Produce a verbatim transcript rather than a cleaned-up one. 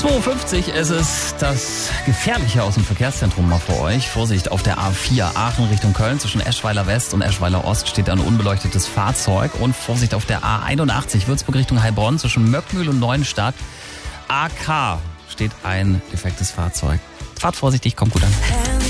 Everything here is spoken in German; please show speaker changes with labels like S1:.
S1: zwei Uhr fünfzig ist es das Gefährliche aus dem Verkehrszentrum mal für euch. Vorsicht auf der A vier Aachen Richtung Köln. Zwischen Eschweiler West und Eschweiler Ost steht ein unbeleuchtetes Fahrzeug. Und Vorsicht auf der A einundachtzig Würzburg Richtung Heilbronn. Zwischen Möckmühl und Neuenstadt A K steht ein defektes Fahrzeug. Fahrt vorsichtig, kommt gut an.